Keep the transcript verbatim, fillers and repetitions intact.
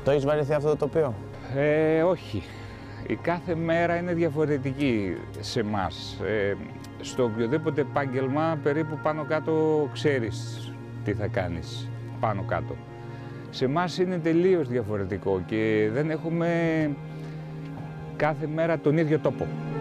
Το έχεις βαρεθεί αυτό το τοπίο? Ε, όχι. Η κάθε μέρα είναι διαφορετική σε εμάς. Ε, στο οποιοδήποτε επάγγελμα περίπου πάνω κάτω ξέρεις τι θα κάνεις πάνω κάτω. Σε εμάς είναι τελείως διαφορετικό και δεν έχουμε κάθε μέρα τον ίδιο τόπο.